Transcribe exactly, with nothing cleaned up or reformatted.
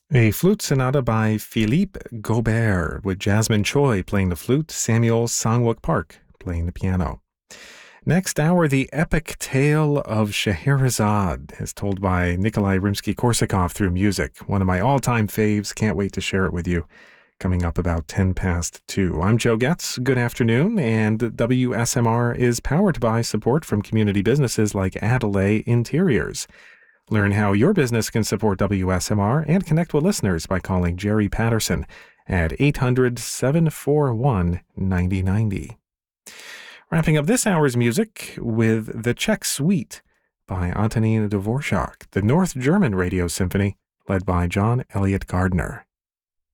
A flute sonata by Philippe Gobert, with Jasmine Choi playing the flute, Samuel Sangwook Park playing the piano. Next hour, the epic tale of Scheherazade is told by Nikolai Rimsky-Korsakov through music. One of my all-time faves. Can't wait to share it with you. Coming up about ten past two. I'm Joe Getz. Good afternoon, and W S M R is powered by support from community businesses like Adelaide Interiors. Learn how your business can support W S M R and connect with listeners by calling Jerry Patterson at eight hundred, seven four one, nine zero nine zero. Wrapping up this hour's music with The Czech Suite by Antonín Dvořák, the North German Radio Symphony led by John Elliott Gardner.